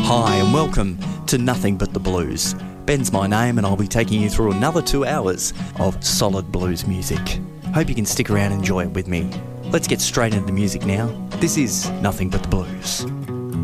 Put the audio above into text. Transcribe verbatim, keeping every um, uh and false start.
Hi and welcome to Nothing But the Blues. Ben's my name and I'll be taking you through another two hours of solid blues music. Hope you can stick around and enjoy it with me. Let's get straight into the music now. This is Nothing But the Blues.